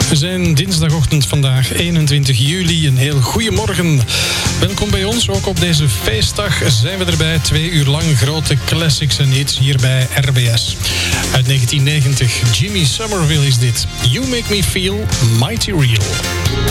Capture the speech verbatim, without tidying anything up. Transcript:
We zijn dinsdagochtend vandaag, eenentwintig juli. Een heel goeiemorgen. Welkom bij ons. Ook op deze feestdag zijn we erbij. Twee uur lang grote classics en hits hier bij R B S. Uit negentien negentig, Jimmy Somerville is dit. You Make Me Feel Mighty Real.